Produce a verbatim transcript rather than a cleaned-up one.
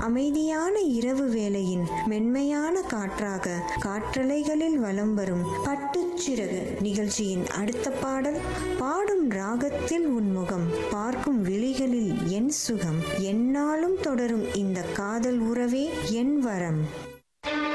அமைதியான இரவு வேளையின் மென்மையான காற்றாக காற்றலைகளில் வலம் வரும் பட்டுச்சிறகு நிகழ்ச்சியின் அடுத்த பாடல். பாடும் ராகத்தில் உன்முகம், பார்க்கும் விழிகளில் என் சுகம், எந்நாளும் தொடரும் இந்த காதல் உறவே என் வரம்.